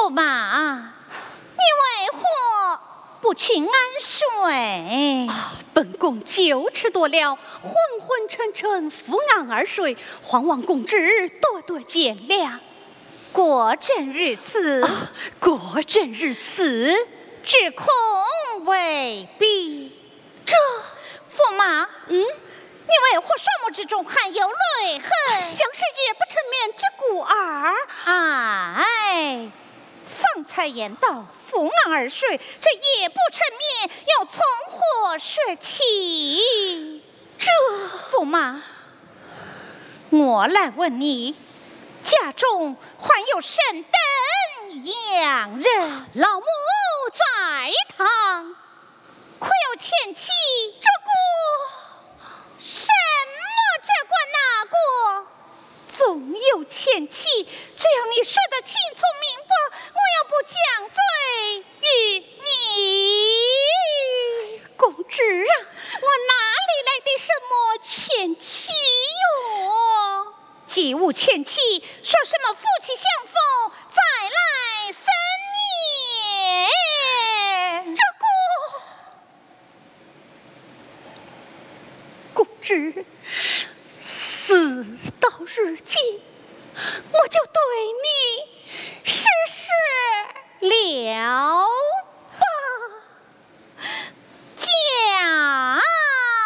驸马，你为何不去安睡？ 本宫就迟多了，昏昏沉沉伏案而睡，皇王公旨多多见谅。 果真如此？ 果真如此， 只恐未必。 这驸马，你为何双目之中含有泪痕？ 像是夜不成眠之故耳。 哎，方才言道伏案而睡，这夜不成眠要从何说起？ 这驸马，我来问你，家中还有甚等洋人？ 老母在堂。 可有前妻？这个什么？这个那个？总有前妻，只要你说得清楚明白，我要不降罪于你。 公主啊，我哪里来的什么前妻哟？ 既无前妻，说什么夫妻相逢再来生念？ 这个公主，事到如今，我就对你实施了。